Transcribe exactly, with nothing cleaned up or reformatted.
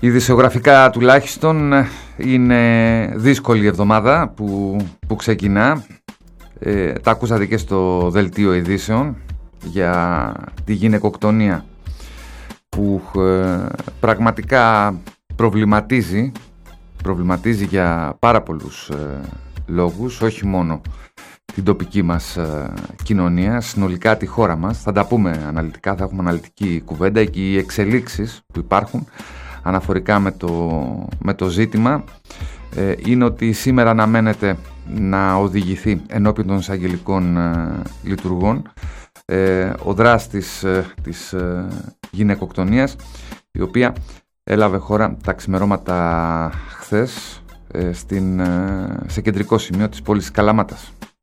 Ειδησιογραφικά τουλάχιστον είναι δύσκολη εβδομάδα που, που ξεκινά. Ε, τα ακούσατε και στο δελτίο ειδήσεων για τη γυναικοκτονία που ε, πραγματικά προβληματίζει, προβληματίζει για πάρα πολλούς ε, λόγους, όχι μόνο την τοπική μας ε, κοινωνία, συνολικά τη χώρα μας. Θα τα πούμε αναλυτικά, θα έχουμε αναλυτική κουβέντα και οι εξελίξεις που υπάρχουν αναφορικά με το, με το ζήτημα ε, είναι ότι σήμερα αναμένεται να οδηγηθεί ενώπιον των εισαγγελικών ε, λειτουργών ε, ο δράστης ε, της ε, γυναικοκτονίας, η οποία έλαβε χώρα τα ξημερώματα χθες ε, στην, ε, σε κεντρικό σημείο της πόλης Καλαμάτας.